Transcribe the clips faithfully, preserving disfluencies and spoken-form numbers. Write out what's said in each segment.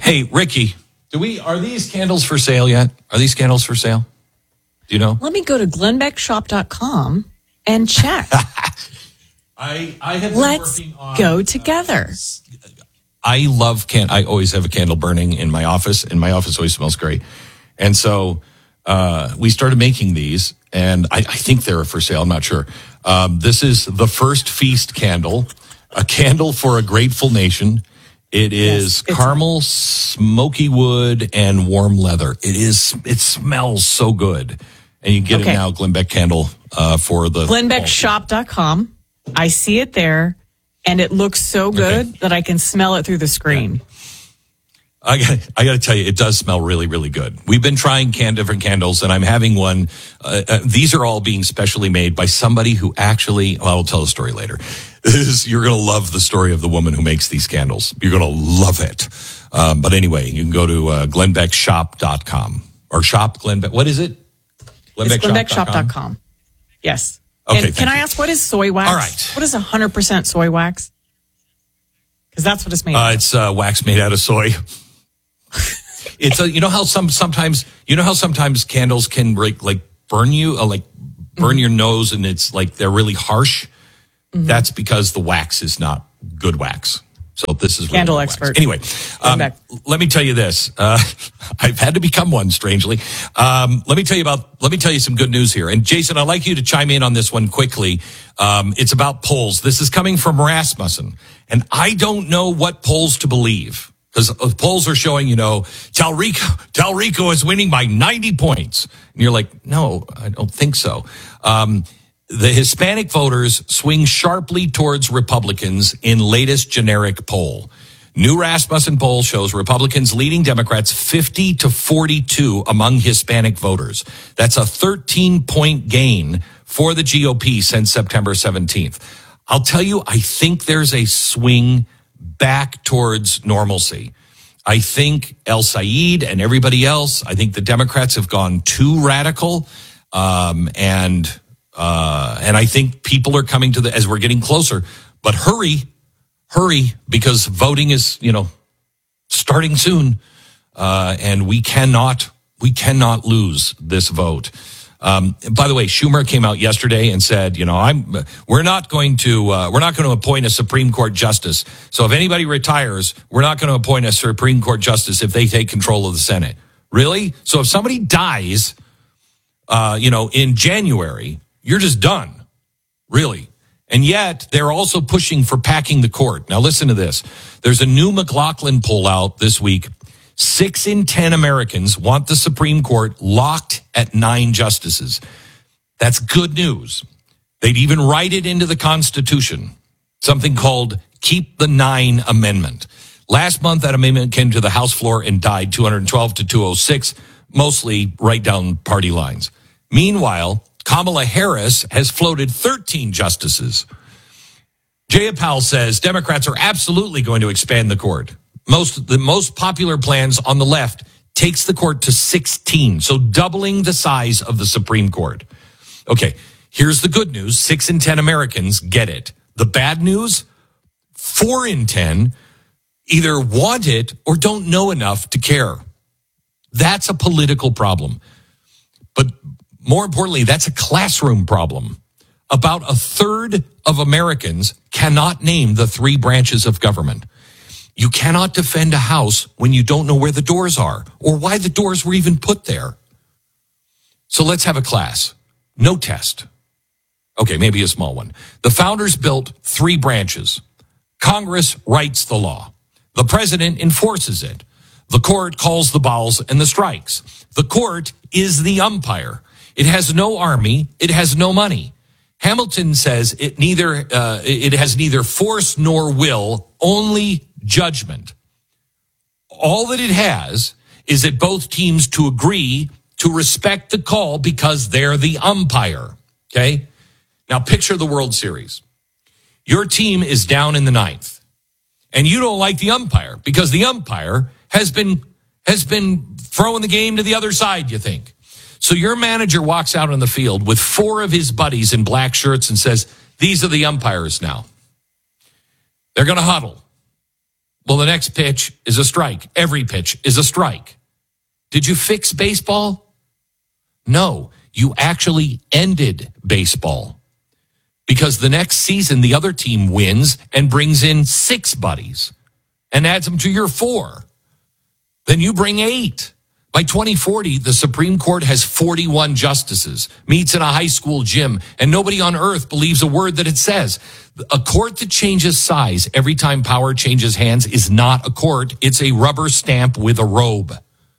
Hey, Ricky, do we are these candles for sale yet? Are these candles for sale? Do you know? Let me go to glenn beck shop dot com and check. I I have been Let's working on, go together. Uh, I love can. I always have a candle burning in my office, and my office always smells great. And so uh, we started making these, and I, I think they're for sale. I'm not sure. Um, this is the First Feast candle, a candle for a grateful nation. It is yes, caramel, smoky wood, and warm leather. It is. It smells so good, and you can get okay. it now. Glenn Beck candle uh, for the glenn beck shop dot com. I see it there, and it looks so good okay. that I can smell it through the screen. Yeah. I got. I got to tell you, it does smell really, really good. We've been trying can different candles, and I'm having one. Uh, uh, these are all being specially made by somebody who actually. Well, I'll tell the story later. This is, you're going to love the story of the woman who makes these candles. You're going to love it. Um, but anyway, you can go to uh, glenn beck shop dot com or shop Glenn Beck. What is it? Glenn beck shop dot com. Yes. Okay. And can I ask, what is soy wax? All right. What is one hundred percent soy wax? Because that's what it's made. Uh, it's uh, wax made out of soy. It's a, you know how some sometimes you know how sometimes candles can like, like burn you, uh, like burn mm-hmm. your nose, and it's like they're really harsh. Mm-hmm. That's because the wax is not good wax. So this is really candle expert. Wax. Anyway, um, let me tell you this. Uh, I've had to become one, strangely. Um, let me tell you about. Let me tell you some good news here. And Jason, I'd like you to chime in on this one quickly. Um, it's about polls. This is coming from Rasmussen, and I don't know what polls to believe. Because polls are showing, you know, Talrico, Talrico is winning by ninety points. And you're like, no, I don't think so. Um, the Hispanic voters swing sharply towards Republicans in latest generic poll. New Rasmussen poll shows Republicans leading Democrats fifty to forty-two among Hispanic voters. That's a thirteen point gain for the G O P since September seventeenth. I'll tell you, I think there's a swing back towards normalcy. I think El Said and everybody else, I think the Democrats have gone too radical. Um, and, uh, and I think people are coming to the, as we're getting closer, but hurry, hurry, because voting is, you know, starting soon. Uh, and we cannot, we cannot lose this vote. Um, by the way, Schumer came out yesterday and said, you know, I'm, we're not going to, uh, we're not going to appoint a Supreme Court justice. So if anybody retires, we're not going to appoint a Supreme Court justice if they take control of the Senate. Really? So if somebody dies, uh, you know, in January, you're just done. Really. And yet they're also pushing for packing the court. Now listen to this. There's a new McLaughlin poll out this week. Six in ten Americans want the Supreme Court locked at nine justices. That's good news. They'd even write it into the Constitution, something called Keep the Nine Amendment. Last month, that amendment came to the House floor and died two hundred twelve to two oh six, mostly right down party lines. Meanwhile, Kamala Harris has floated thirteen justices. Jaya Powell says Democrats are absolutely going to expand the court. Most the most popular plans on the left takes the court to sixteen, so doubling the size of the Supreme Court. Okay, here's the good news. Six in ten Americans get it. The bad news, four in ten either want it or don't know enough to care. That's a political problem. But more importantly, that's a classroom problem. About a third of Americans cannot name the three branches of government. You cannot defend a house when you don't know where the doors are or why the doors were even put there. So let's have a class. No test. Okay, maybe a small one. The founders built three branches. Congress writes the law. The president enforces it. The court calls the balls and the strikes. The court is the umpire. It has no army. It has no money. Hamilton says it neither uh, it has neither force nor will, only judgment. All that it has is that both teams to agree to respect the call because they're the umpire. Okay? Now picture the World Series. Your team is down in the ninth, and you don't like the umpire because the umpire has been has been throwing the game to the other side, you think. So your manager walks out on the field with four of his buddies in black shirts and says, these are the umpires now. They're going to huddle. Well, the next pitch is a strike. Every pitch is a strike. Did you fix baseball? No, you actually ended baseball. Because the next season, the other team wins and brings in six buddies and adds them to your four. Then you bring eight. By twenty forty, the Supreme Court has forty-one justices, meets in a high school gym, and nobody on earth believes a word that it says. A court that changes size every time power changes hands is not a court. It's a rubber stamp with a robe.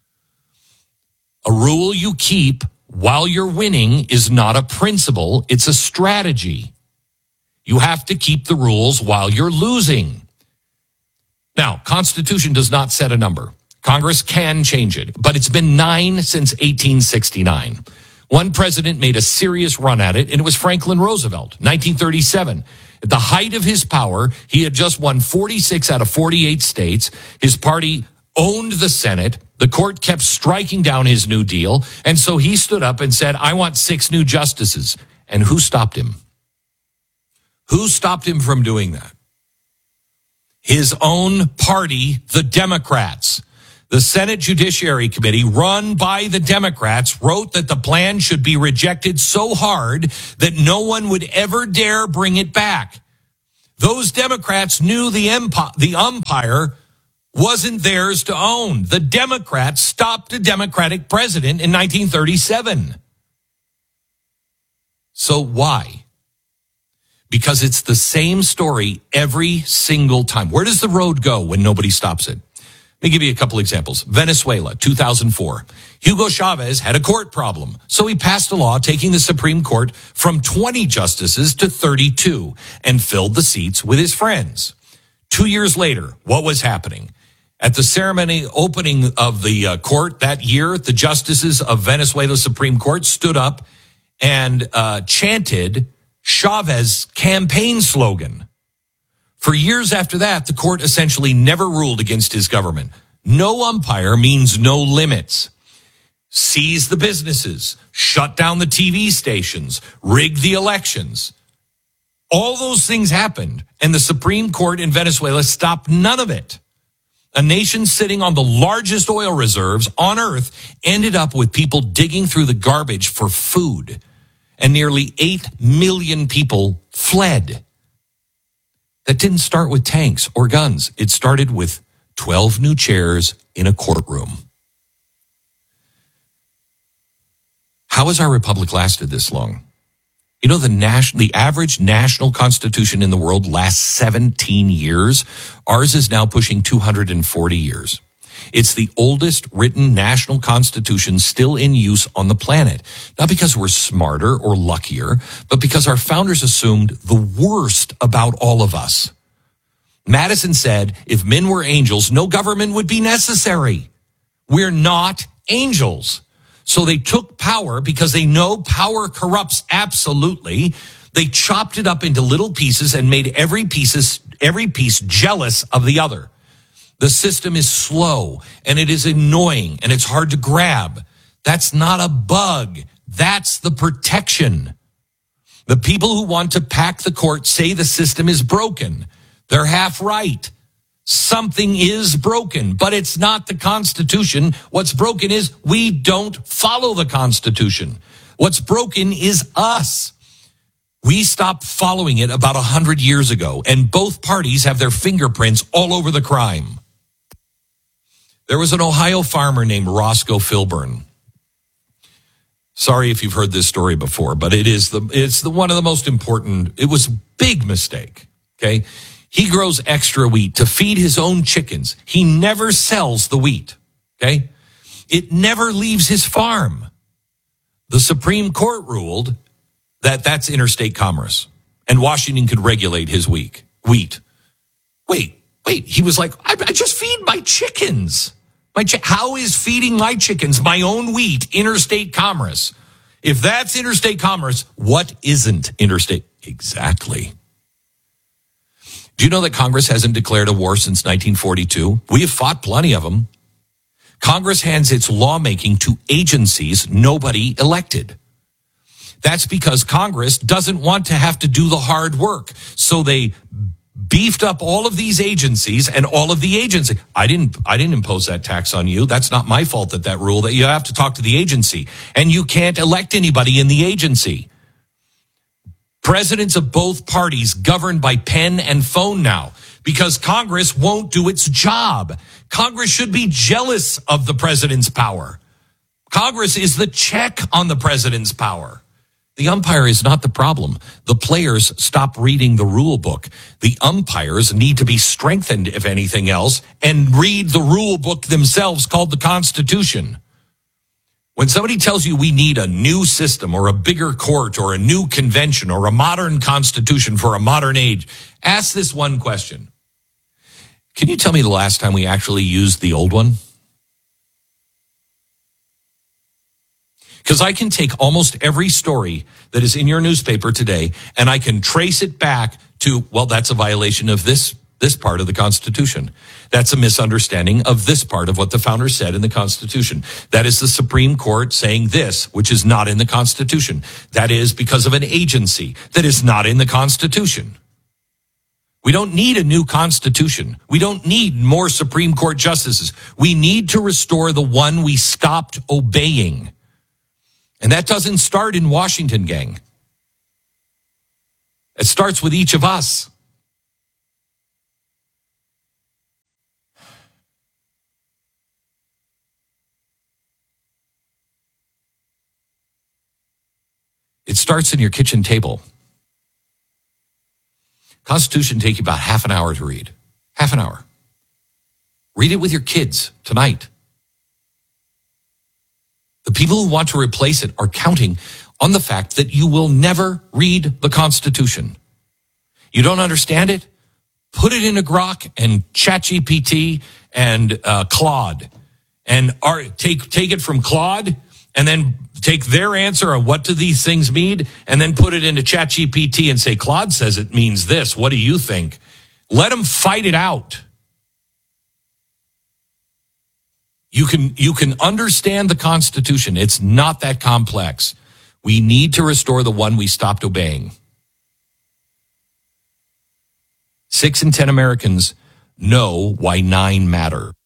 A rule you keep while you're winning is not a principle. It's a strategy. You have to keep the rules while you're losing. Now, Constitution does not set a number. Congress can change it, but it's been nine since eighteen sixty-nine. One president made a serious run at it, and it was Franklin Roosevelt, nineteen thirty-seven. At the height of his power, he had just won forty-six out of forty-eight states. His party owned the Senate. The court kept striking down his New Deal, and so he stood up and said, I want six new justices. And who stopped him? Who stopped him from doing that? His own party, the Democrats. The Senate Judiciary Committee, run by the Democrats, wrote that the plan should be rejected so hard that no one would ever dare bring it back. Those Democrats knew the empire, the umpire wasn't theirs to own. The Democrats stopped a Democratic president in nineteen thirty-seven. So why? Because it's the same story every single time. Where does the road go when nobody stops it? Let me give you a couple examples. Venezuela, two thousand four. Hugo Chavez had a court problem, so he passed a law taking the Supreme Court from twenty justices to thirty-two and filled the seats with his friends. Two years later, what was happening? At the ceremony opening of the uh, court that year, the justices of Venezuela's Supreme Court stood up and uh, chanted Chavez's campaign slogan. For years after that, the court essentially never ruled against his government. No umpire means no limits. Seize the businesses, shut down the T V stations, rig the elections. All those things happened, and the Supreme Court in Venezuela stopped none of it. A nation sitting on the largest oil reserves on earth ended up with people digging through the garbage for food, and nearly eight million people fled. That didn't start with tanks or guns. It started with twelve new chairs in a courtroom. How has our republic lasted this long? You know, the national, the average national constitution in the world lasts seventeen years. Ours is now pushing two hundred forty years. It's the oldest written national constitution still in use on the planet. Not because we're smarter or luckier, but because our founders assumed the worst about all of us. Madison said, if men were angels, no government would be necessary. We're not angels. So they took power because they know power corrupts absolutely. They chopped it up into little pieces and made every piece, every piece jealous of the other. The system is slow and it is annoying and it's hard to grab. That's not a bug. That's the protection. The people who want to pack the court say the system is broken. They're half right. Something is broken, but it's not the Constitution. What's broken is we don't follow the Constitution. What's broken is us. We stopped following it about a hundred years ago, and both parties have their fingerprints all over the crime. There was an Ohio farmer named Roscoe Filburn. Sorry if you've heard this story before, but it is the it's the one of the most important. It was a big mistake. Okay. He grows extra wheat to feed his own chickens. He never sells the wheat. Okay. It never leaves his farm. The Supreme Court ruled that that's interstate commerce and Washington could regulate his wheat. Wheat. Wait, wait. He was like, I, I just feed my chickens. My chi- How is feeding my chickens my own wheat interstate commerce? If that's interstate commerce, what isn't interstate? Exactly. Do you know that Congress hasn't declared a war since nineteen forty-two? We have fought plenty of them. Congress hands its lawmaking to agencies nobody elected. That's because Congress doesn't want to have to do the hard work. So they beefed up all of these agencies and all of the agency. I didn't, I didn't impose that tax on you. That's not my fault that that rule that you have to talk to the agency, and you can't elect anybody in the agency. Presidents of both parties govern by pen and phone now because Congress won't do its job. Congress should be jealous of the president's power. Congress is the check on the president's power. The umpire is not the problem. The players stop reading the rule book. The umpires need to be strengthened, if anything else, and read the rule book themselves called the Constitution. When somebody tells you we need a new system or a bigger court or a new convention or a modern constitution for a modern age, ask this one question. Can you tell me the last time we actually used the old one? Because I can take almost every story that is in your newspaper today and I can trace it back to, well, that's a violation of this, this part of the Constitution. That's a misunderstanding of this part of what the founders said in the Constitution. That is the Supreme Court saying this, which is not in the Constitution. That is because of an agency that is not in the Constitution. We don't need a new Constitution. We don't need more Supreme Court justices. We need to restore the one we stopped obeying. And that doesn't start in Washington, gang. It starts with each of us. It starts in your kitchen table. Constitution take you about half an hour to read. Half an hour. Read it with your kids tonight. The people who want to replace it are counting on the fact that you will never read the Constitution. You don't understand it? Put it into Grok and ChatGPT and uh, Claude, and are, take take it from Claude, and then take their answer on what do these things mean, and then put it into ChatGPT and say, Claude says it means this. What do you think? Let them fight it out. You can, you can understand the Constitution. It's not that complex. We need to restore the one we stopped obeying. Six in ten Americans know why nine matter.